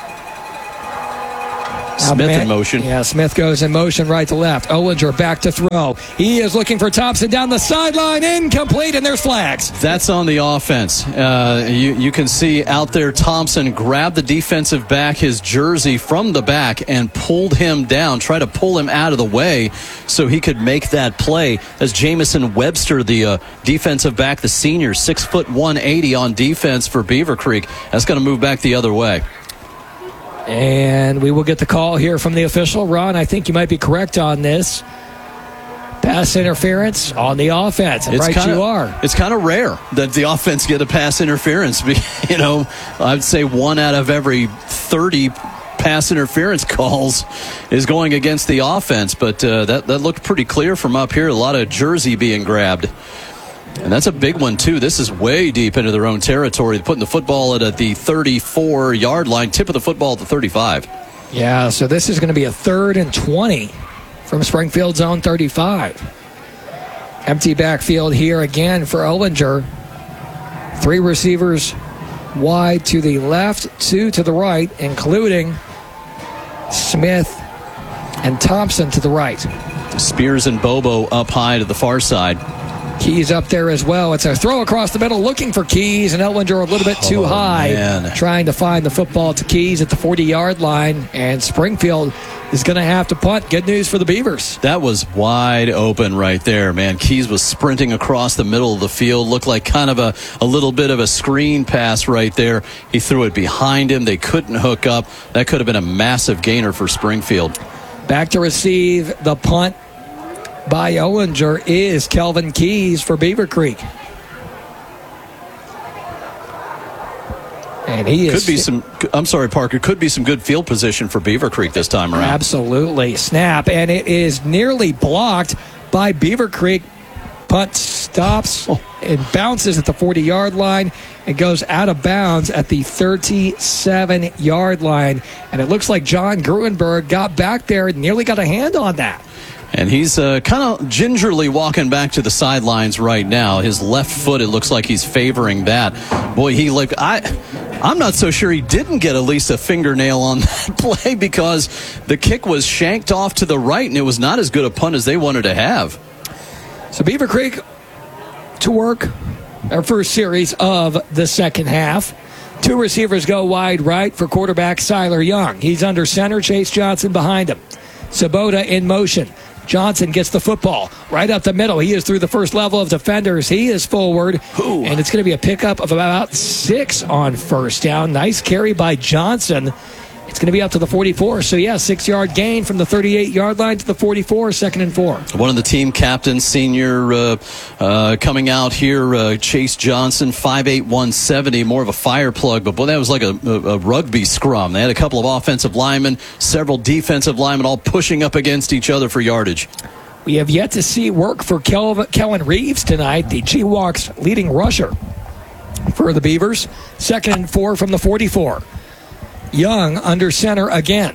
Smith in motion. Yeah, Smith goes in motion right to left. Ollinger back to throw. He is looking for Thompson down the sideline. Incomplete, and there's flags. That's on the offense. Uh, you, you can see out there Thompson grabbed the defensive back, his jersey from the back, and pulled him down, tried to pull him out of the way so he could make that play. As Jamison Webster, the uh, defensive back, the senior, six foot one eighty on defense for Beaver Creek. That's going to move back the other way. And we will get the call here from the official. Ron, I think you might be correct on this. Pass interference on the offense. And it's right kinda, you are. It's kind of rare that the offense get a pass interference. You know, I'd say one out of every thirty pass interference calls is going against the offense. But uh, that, that looked pretty clear from up here. A lot of jersey being grabbed. And that's a big one, too. This is way deep into their own territory. They're putting the football at, at the thirty-four-yard line, tip of the football at the thirty-five. Yeah, so this is going to be a third and twenty from Springfield's own thirty-five. Empty backfield here again for Ollinger. Three receivers wide to the left, two to the right, including Smith and Thompson to the right. Spears and Bobo up high to the far side. Keys up there as well. It's a throw across the middle looking for Keys, and Ollinger a little bit too oh, high. Man. Trying to find the football to Keys at the forty-yard line, and Springfield is going to have to punt. Good news for the Beavers. That was wide open right there, man. Keys was sprinting across the middle of the field. Looked like kind of a, a little bit of a screen pass right there. He threw it behind him. They couldn't hook up. That could have been a massive gainer for Springfield. Back to receive the punt by Ollinger is Kelvin Keys for Beaver Creek. And he is could be some I'm sorry Parker could be some good field position for Beaver Creek this time around. Absolutely. Snap, and it is nearly blocked by Beaver Creek. Punt stops oh. and bounces at the forty-yard line and goes out of bounds at the thirty-seven-yard line. And it looks like John Gruenberg got back there and nearly got a hand on that. And he's uh, kind of gingerly walking back to the sidelines right now. His left foot, it looks like he's favoring that. Boy, he like I, I'm not so sure he didn't get at least a fingernail on that play because the kick was shanked off to the right, and it was not as good a punt as they wanted to have. So Beaver Creek to work our first series of the second half. Two receivers go wide right for quarterback Siler Young. He's under center, Chase Johnson behind him. Sabota in motion. Johnson gets the football right up the middle. He is through the first level of defenders. He is forward, Ooh. and it's going to be a pickup of about six on first down. Nice carry by Johnson. It's going to be up to the forty-four. So, yeah, six-yard gain from the thirty-eight-yard line to the forty-four, second and four. One of the team captains, senior, uh, uh, coming out here, uh, Chase Johnson, five eight, one seventy, more of a fire plug. But, boy, that was like a, a, a rugby scrum. They had a couple of offensive linemen, several defensive linemen all pushing up against each other for yardage. We have yet to see work for Kel- Kellen Reeves tonight, the G-Walks leading rusher for the Beavers. Second and four from the forty-four. Young under center again.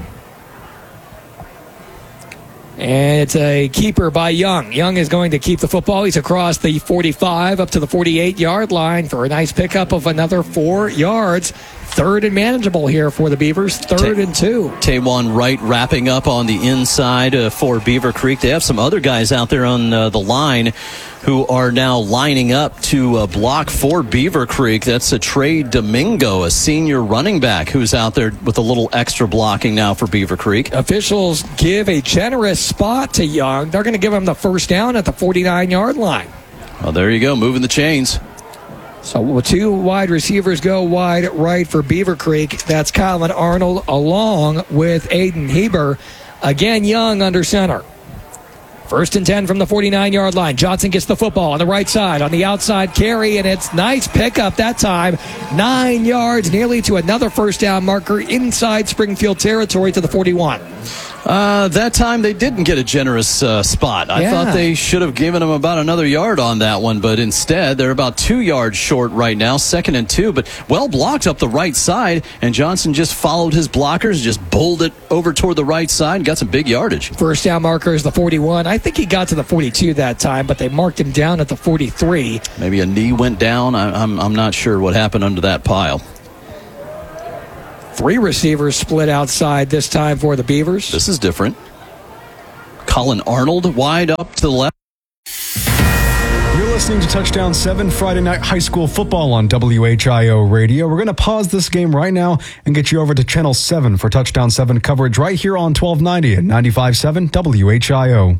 And it's a keeper by Young. Young is going to keep the football. He's across the forty-five up to the forty-eight-yard line for a nice pickup of another four yards. Third and manageable here for the Beavers. Third Ta- and two. Taewon Wright wrapping up on the inside uh, for Beaver Creek. They have some other guys out there on uh, the line who are now lining up to uh, block for Beaver Creek. That's a Trey Domingo, a senior running back who's out there with a little extra blocking now for Beaver Creek. Officials give a generous spot to Young. They're going to give him the first down at the forty-nine-yard line. Well, there you go, moving the chains. So two wide receivers go wide right for Beaver Creek. That's Colin Arnold along with Aiden Heber. Again, Young under center. First and ten from the forty-nine-yard line. Johnson gets the football on the right side, on the outside carry, and it's nice pickup that time. Nine yards, nearly to another first down marker inside Springfield territory to the forty-one. Uh, that time they didn't get a generous uh, spot. I Yeah. thought they should have given them about another yard on that one, but instead they're about two yards short right now, second and two, but well blocked up the right side, and Johnson just followed his blockers, just bowled it over toward the right side, and got some big yardage. First down marker is the forty-one. I think he got to the forty-two that time, but they marked him down at the forty-three. Maybe a knee went down. I, I'm, I'm not sure what happened under that pile. Three receivers split outside this time for the Beavers. This is different. Colin Arnold wide up to the left. You're listening to Touchdown seven Friday Night High School Football on W H I O Radio. We're going to pause this game right now and get you over to Channel seven for Touchdown seven coverage right here on twelve ninety and ninety-five point seven W H I O.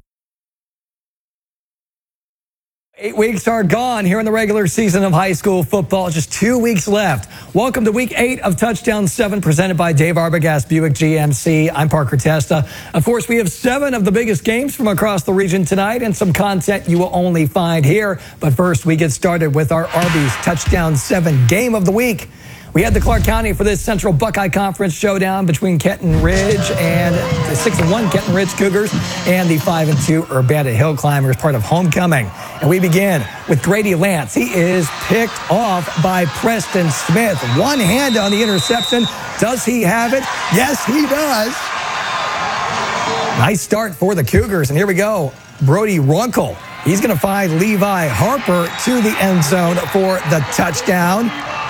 Eight weeks are gone here in the regular season of high school football. Just two weeks left. Welcome to week eight of Touchdown seven presented by Dave Arbogast Buick G M C. I'm Parker Testa. Of course, we have seven of the biggest games from across the region tonight and some content you will only find here. But first, we get started with our Arby's Touchdown seven game of the week. We had the Clark County for this Central Buckeye Conference showdown between Kenton Ridge and the six and one Kenton Ridge Cougars and the five and two Urbana Hill Climbers, part of homecoming. And we begin with Grady Lance. He is picked off by Preston Smith. One hand on the interception. Does he have it? Yes, he does. Nice start for the Cougars. And here we go. Brody Runkle. He's going to find Levi Harper to the end zone for the touchdown.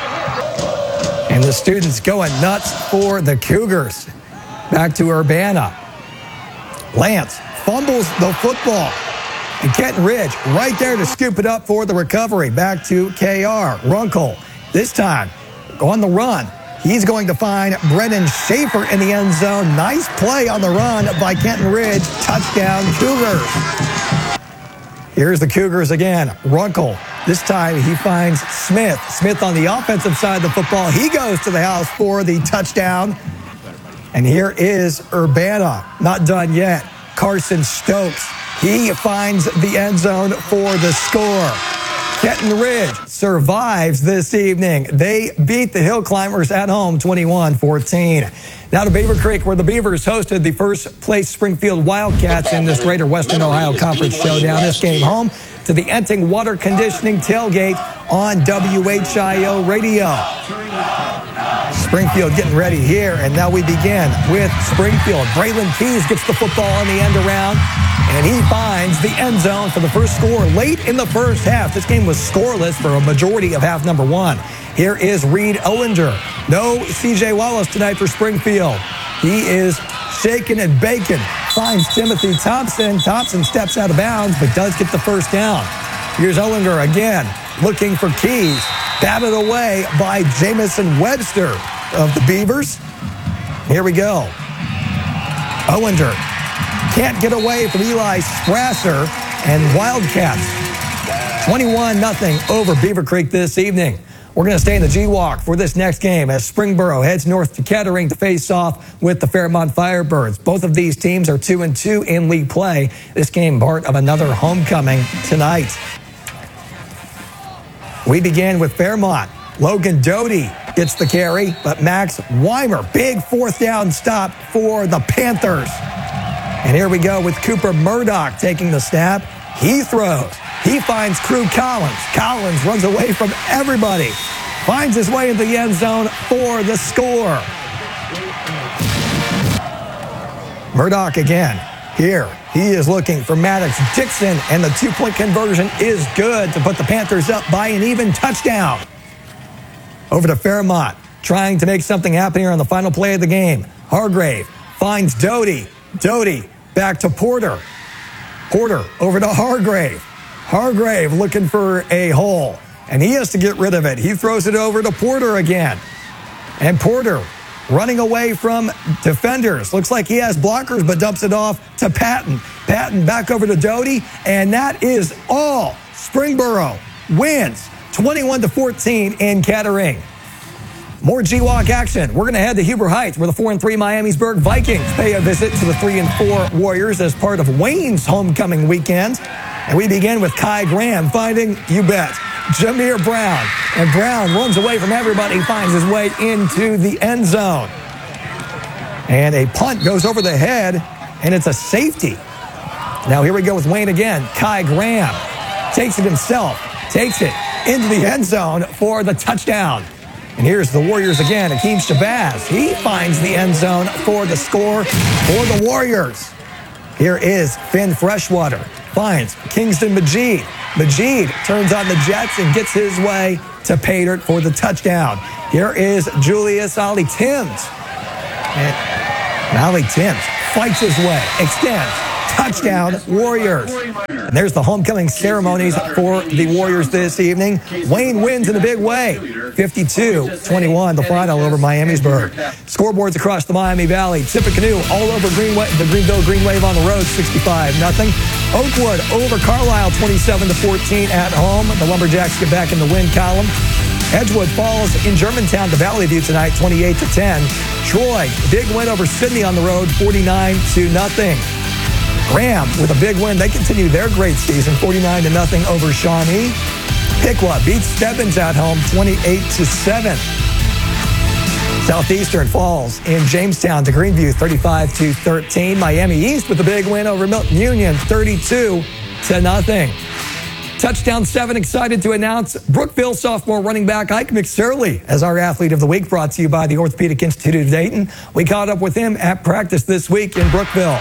And the students going nuts for the Cougars. Back to Urbana. Lance fumbles the football. And Kenton Ridge right there to scoop it up for the recovery. Back to K R. Runkle. This time on the run. He's going to find Brennan Schaefer in the end zone. Nice play on the run by Kenton Ridge. Touchdown Cougars. Here's the Cougars again. Runkle. This time he finds Smith. Smith on the offensive side of the football. He goes to the house for the touchdown. And here is Urbana. Not done yet. Carson Stokes. He finds the end zone for the score. Kenton Ridge survives this evening. They beat the Hill Climbers at home twenty-one fourteen. Now to Beaver Creek, where the Beavers hosted the first place Springfield Wildcats in this Greater Western Ohio Conference showdown. This game home to the Enting Water Conditioning Tailgate on W H I O Radio. Springfield getting ready here, and now we begin with Springfield. Braylon Keys gets the football on the end around, and he finds the end zone for the first score late in the first half. This game was scoreless for a majority of half number one. Here is Reed Owlinger. No C J Wallace tonight for Springfield. He is shaking and baking. Finds Timothy Thompson. Thompson steps out of bounds, but does get the first down. Here's Owlinger again, looking for Keys. Batted away by Jamison Webster of the Beavers. Here we go. Owlinger can't get away from Eli Strasser and Wildcats. twenty-one nothing over Beaver Creek this evening. We're going to stay in the G-Walk for this next game as Springboro heads north to Kettering to face off with the Fairmont Firebirds. Both of these teams are two and two in league play. This game part of another homecoming tonight. We begin with Fairmont. Logan Doty gets the carry, but Max Weimer, big fourth down stop for the Panthers. And here we go with Cooper Murdoch taking the snap. He throws. He finds Crew Collins. Collins runs away from everybody. Finds his way into the end zone for the score. Murdoch again. Here, he is looking for Maddox Dixon, and the two-point conversion is good to put the Panthers up by an even touchdown. Over to Fairmont, trying to make something happen here on the final play of the game. Hargrave finds Doty. Doty back to Porter. Porter over to Hargrave. Hargrave looking for a hole, and he has to get rid of it. He throws it over to Porter again. And Porter running away from defenders. Looks like he has blockers, but dumps it off to Patton. Patton back over to Doty, and that is all. Springboro wins twenty-one to fourteen in Kettering. More G-Walk action. We're going to head to Huber Heights, where the four and three Miamisburg Vikings pay a visit to the three and four Warriors as part of Wayne's homecoming weekend. And we begin with Kai Graham finding, you bet, Jameer Brown. And Brown runs away from everybody, finds his way into the end zone. And a punt goes over the head, and it's a safety. Now here we go with Wayne again. Kai Graham takes it himself, takes it into the end zone for the touchdown. And here's the Warriors again. Akeem Shabazz, he finds the end zone for the score for the Warriors. Here is Finn Freshwater, finds Kingston Majid. Majid turns on the Jets and gets his way to Paydirt for the touchdown. Here is Julius Ollie Timms. And Ollie Timms fights his way, extends, touchdown, Warriors. And there's the homecoming ceremonies for the Warriors this evening. Wayne wins in a big way, fifty-two twenty-one, the final over Miamisburg. Scoreboards across the Miami Valley. Tippecanoe all over Greenway, the Greenville Green Wave on the road, sixty-five nothing. Oakwood over Carlisle, twenty-seven to fourteen at home. The Lumberjacks get back in the win column. Edgewood falls in Germantown to Valley View tonight, twenty-eight to ten. Troy, big win over Sydney on the road, forty-nine to nothing. Graham with a big win. They continue their great season, forty-nine to nothing over Shawnee. Piqua beats Stebbins at home, twenty-eight to seven. Southeastern falls in Jamestown to Greenview, thirty-five to thirteen. Miami East with a big win over Milton Union, thirty-two to nothing. Touchdown seven, excited to announce Brookville sophomore running back Ike McSurley as our Athlete of the Week, brought to you by the Orthopedic Institute of Dayton. We caught up with him at practice this week in Brookville.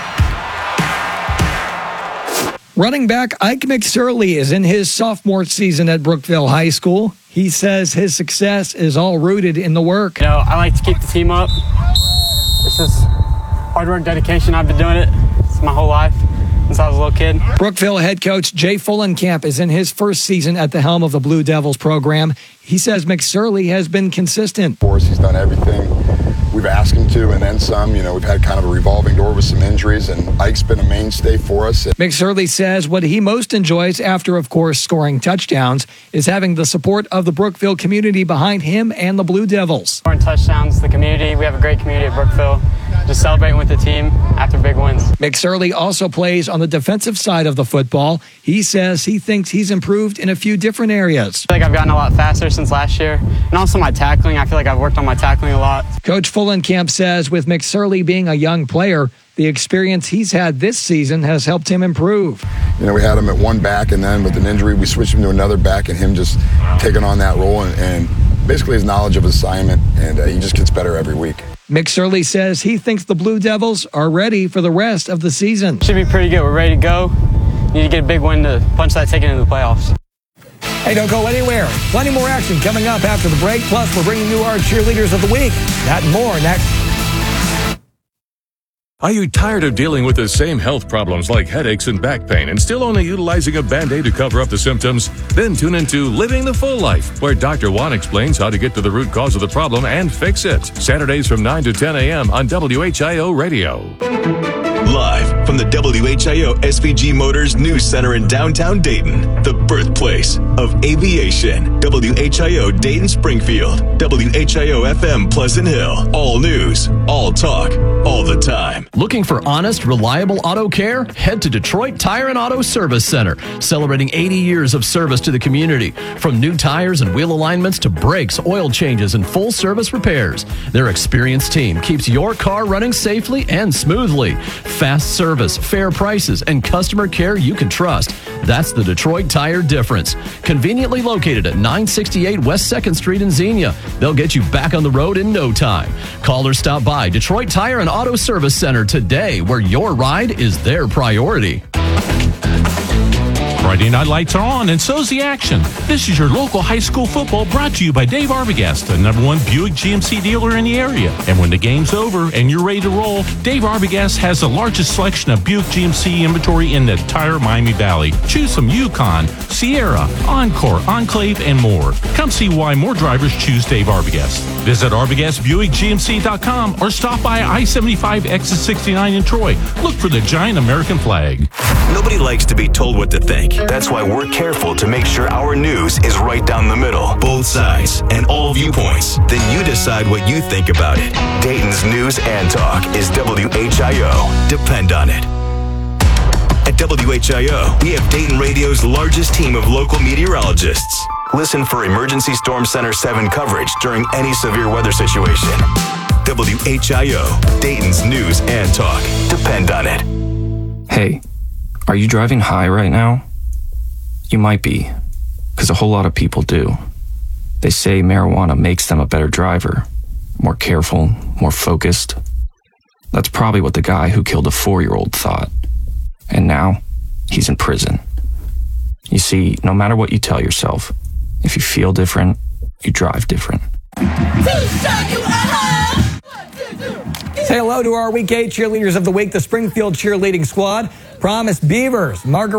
Running back Ike McSurley is in his sophomore season at Brookville High School. He says his success is all rooted in the work. You know, I like to keep the team up. It's just hard work, dedication. I've been doing it it's my whole life since I was a little kid. Brookville head coach Jay Fullenkamp is in his first season at the helm of the Blue Devils program. He says McSurley has been consistent. For us, he's done everything we've asked him to, and then some. You know, we've had kind of a revolving door with some injuries, and Ike's been a mainstay for us. McSurley says what he most enjoys, after, of course, scoring touchdowns, is having the support of the Brookville community behind him and the Blue Devils. Scoring touchdowns, the community. We have a great community at Brookville. Just celebrating with the team after big wins. McSurley also plays on the defensive side of the football. He says he thinks he's improved in a few different areas. I feel like I've gotten a lot faster since last year. And also my tackling. I feel like I've worked on my tackling a lot. Coach Fullenkamp says with McSurley being a young player, the experience he's had this season has helped him improve. You know, we had him at one back, and then with an injury, we switched him to another back, and him just taking on that role and, and basically his knowledge of his assignment, and uh, he just gets better every week. McSurley says he thinks the Blue Devils are ready for the rest of the season. Should be pretty good. We're ready to go. Need to get a big win to punch that ticket into the playoffs. Hey, don't go anywhere. Plenty more action coming up after the break. Plus, we're bringing you our cheerleaders of the week. That and more next. Are you tired of dealing with the same health problems like headaches and back pain and still only utilizing a Band-Aid to cover up the symptoms? Then tune into Living the Full Life, where Doctor Juan explains how to get to the root cause of the problem and fix it. Saturdays from nine to ten a.m. on W H I O Radio. Live from the W H I O S V G Motors News Center in downtown Dayton, the birthplace of aviation. W H I O Dayton Springfield, W H I O F M Pleasant Hill. All news, all talk, all the time. Looking for honest, reliable auto care? Head to Detroit Tire and Auto Service Center, celebrating eighty years of service to the community. From new tires and wheel alignments to brakes, oil changes, and full service repairs, their experienced team keeps your car running safely and smoothly. Fast service, fair prices, and customer care you can trust. That's the Detroit Tire difference. Conveniently located at nine sixty-eight West second Street in Xenia. They'll get you back on the road in no time. Call or stop by Detroit Tire and Auto Service Center today, where your ride is their priority. Friday night lights are on, and so's the action. This is your local high school football brought to you by Dave Arbogast, the number one Buick G M C dealer in the area. And when the game's over and you're ready to roll, Dave Arbogast has the largest selection of Buick G M C inventory in the entire Miami Valley. Choose from Yukon, Sierra, Encore, Enclave, and more. Come see why more drivers choose Dave Arbogast. Visit Arbogast Buick G M C dot com or stop by I seventy-five exit sixty-nine in Troy. Look for the giant American flag. Nobody likes to be told what to think. That's why we're careful to make sure our news is right down the middle, both sides, and all viewpoints. Then you decide what you think about it. Dayton's news and talk is W H I O. Depend on it. At W H I O, we have Dayton Radio's largest team of local meteorologists. Listen for Emergency Storm Center seven coverage during any severe weather situation. W H I O, Dayton's news and talk. Depend on it. Hey, are you driving high right now? You might be, because a whole lot of people do. They say marijuana makes them a better driver, more careful, more focused. That's probably what the guy who killed a four-year-old thought. And now, he's in prison. You see, no matter what you tell yourself, if you feel different, you drive different. Say hello to our Week eight cheerleaders of the week, the Springfield cheerleading squad. Promise Beavers, Margaret